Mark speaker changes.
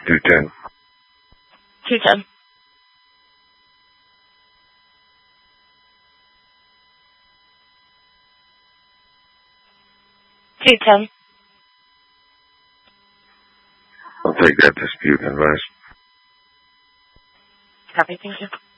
Speaker 1: 210.
Speaker 2: 210. 210.
Speaker 1: I'll take that dispute and advice.
Speaker 2: Copy, thank you.